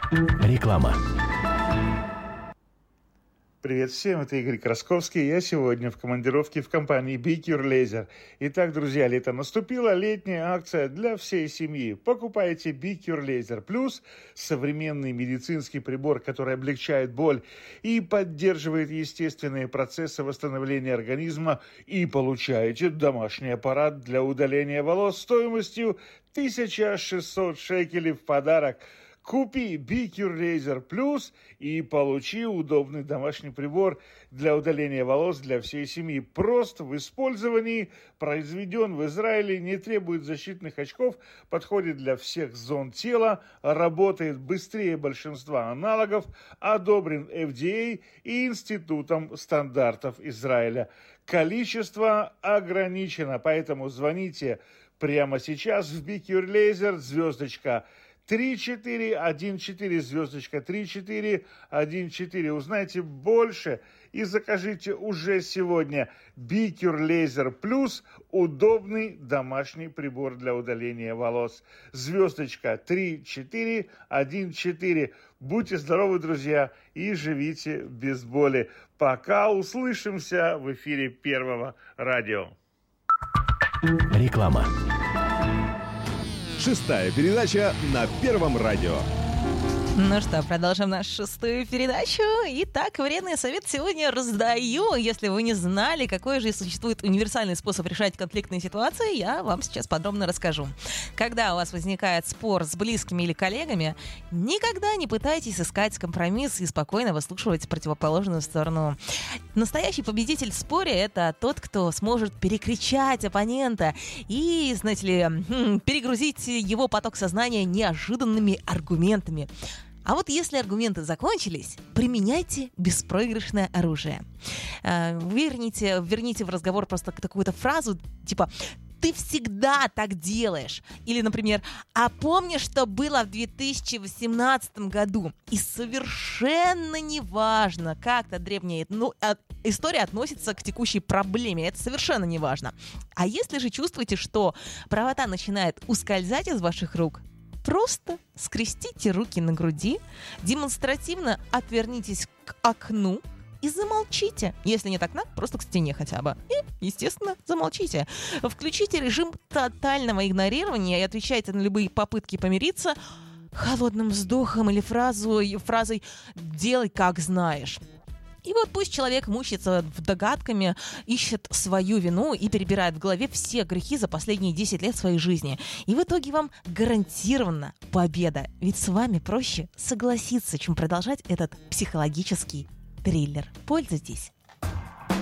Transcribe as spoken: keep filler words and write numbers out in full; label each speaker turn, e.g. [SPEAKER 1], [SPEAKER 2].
[SPEAKER 1] Реклама.
[SPEAKER 2] Привет всем, это Игорь Красковский. Я сегодня в командировке в компании Be Cure Laser. Итак, друзья, лето наступило, летняя акция для всей семьи. Покупайте Be Cure Laser Plus, современный медицинский прибор, который облегчает боль и поддерживает естественные процессы восстановления организма, и получаете домашний аппарат для удаления волос стоимостью тысяча шестьсот шекелей в подарок. Купи Be Cure Laser Plus и получи удобный домашний прибор для удаления волос для всей семьи. Прост в использовании, произведен в Израиле, не требует защитных очков, подходит для всех зон тела, работает быстрее большинства аналогов, одобрен эф ди эй и Институтом стандартов Израиля. Количество ограничено, поэтому звоните прямо сейчас в Be Cure Laser, звездочка три четыре один четыре, звездочка три четыре один четыре. Узнайте больше и закажите уже сегодня Be Cure Laser Plus, удобный домашний прибор для удаления волос. Звездочка три четыре один четыре. Будьте здоровы, друзья, и живите без боли. Пока, услышимся в эфире Первого радио.
[SPEAKER 1] Реклама.
[SPEAKER 3] Шестая передача на Первом радио.
[SPEAKER 4] Ну что, продолжим нашу шестую передачу. Итак, вредный совет сегодня раздаю. Если вы не знали, какой же существует универсальный способ решать конфликтные ситуации, я вам сейчас подробно расскажу. Когда у вас возникает спор с близкими или коллегами, никогда не пытайтесь искать компромисс и спокойно выслушивать противоположную сторону. Настоящий победитель в споре — это тот, кто сможет перекричать оппонента и, знаете ли, перегрузить его поток сознания неожиданными аргументами. А вот если аргументы закончились, применяйте беспроигрышное оружие. Верните, верните в разговор просто какую-то фразу типа «ты всегда так делаешь». Или, например, «а помнишь, что было в две тысячи восемнадцатом году?» И совершенно неважно, как та древняя ну, история относится к текущей проблеме. Это совершенно неважно. А если же чувствуете, что правота начинает ускользать из ваших рук, просто скрестите руки на груди, демонстративно отвернитесь к окну и замолчите. Если нет окна, просто к стене хотя бы. И, естественно, замолчите. Включите режим тотального игнорирования и отвечайте на любые попытки помириться холодным вздохом или фразу, фразой «делай как знаешь». И вот пусть человек мучается догадками, ищет свою вину и перебирает в голове все грехи за последние десять лет своей жизни. И в итоге вам гарантирована победа. Ведь с вами проще согласиться, чем продолжать этот психологический триллер. Пользуйтесь.